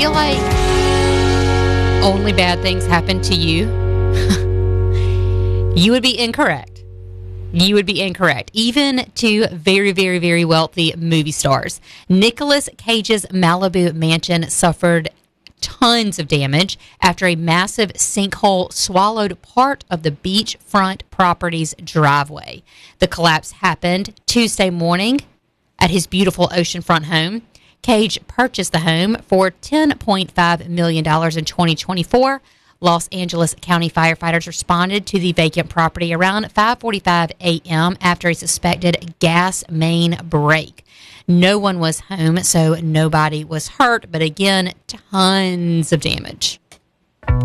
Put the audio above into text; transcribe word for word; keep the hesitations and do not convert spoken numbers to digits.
feel like only bad things happen to you? You would be incorrect. You would be incorrect. Even to very, very, very wealthy movie stars. Nicolas Cage's Malibu mansion suffered tons of damage after a massive sinkhole swallowed part of the beachfront property's driveway. The collapse happened Tuesday morning at his beautiful oceanfront home. Cage purchased the home for ten point five million dollars in twenty twenty-four. Los Angeles County firefighters responded to the vacant property around five forty-five a.m. after a suspected gas main break. No one was home, so nobody was hurt, but again, tons of damage.